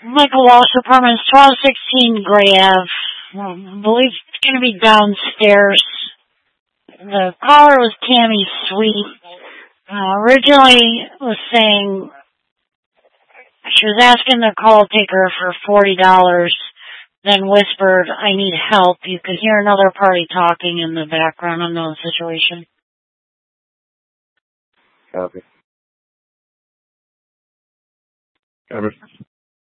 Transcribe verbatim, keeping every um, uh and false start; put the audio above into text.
Michael Walsh, Apartments, twelve sixteen Gray Ave. I believe it's going to be downstairs. The caller was Tammy Sweet. Uh, originally was saying she was asking the call taker for forty dollars, then whispered, I need help. You could hear another party talking in the background. Unknown situation. Copy. Copy.